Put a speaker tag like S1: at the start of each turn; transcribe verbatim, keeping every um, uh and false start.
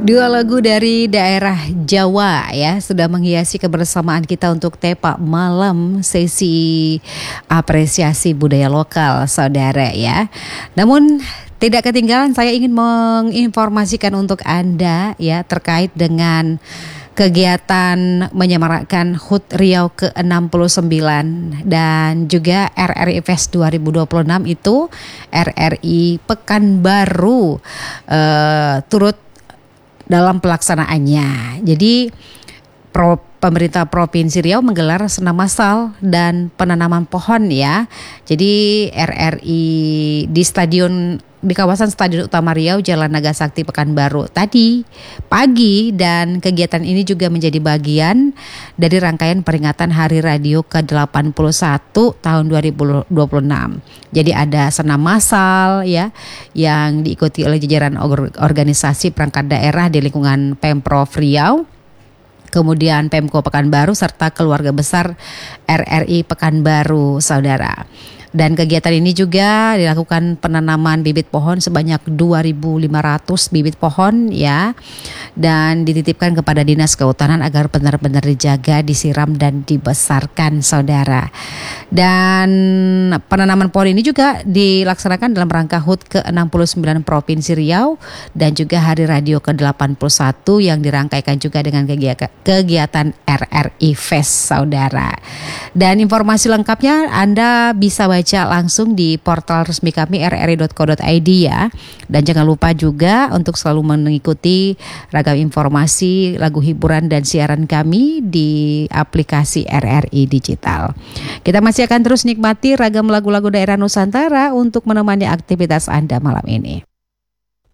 S1: Dua lagu dari daerah Jawa ya sudah menghiasi kebersamaan kita untuk Tepak Malam sesi apresiasi budaya lokal saudara ya. Namun tidak ketinggalan saya ingin menginformasikan untuk Anda ya terkait dengan kegiatan menyemarakan H U T Riau ke enam puluh sembilan dan juga R R I Fest dua ribu dua puluh enam itu R R I Pekanbaru uh, turut dalam pelaksanaannya. Jadi pro, pemerintah Provinsi Riau menggelar senam massal dan penanaman pohon ya. Jadi R R I di stadion di kawasan Stadion Utama Riau Jalan Nagasakti Pekanbaru tadi pagi, dan kegiatan ini juga menjadi bagian dari rangkaian peringatan Hari Radio ke delapan puluh satu tahun dua ribu dua puluh enam. Jadi ada senam massal ya yang diikuti oleh jajaran organisasi perangkat daerah di lingkungan Pemprov Riau, kemudian Pemko Pekanbaru serta keluarga besar R R I Pekanbaru saudara. Dan kegiatan ini juga dilakukan penanaman bibit pohon sebanyak dua ribu lima ratus bibit pohon ya, dan dititipkan kepada Dinas Kehutanan agar benar-benar dijaga, disiram dan dibesarkan saudara. Dan penanaman pohon ini juga dilaksanakan dalam rangka H U T ke enam puluh sembilan Provinsi Riau dan juga Hari Radio ke delapan puluh satu yang dirangkaikan juga dengan kegiatan R R I Fest saudara. Dan informasi lengkapnya Anda bisa baca langsung di portal resmi kami r r i dot co dot i d ya. Dan jangan lupa juga untuk selalu mengikuti ragam informasi, lagu hiburan dan siaran kami di aplikasi R R I Digital. Kita masih akan terus nikmati ragam lagu-lagu daerah Nusantara untuk menemani aktivitas Anda malam ini.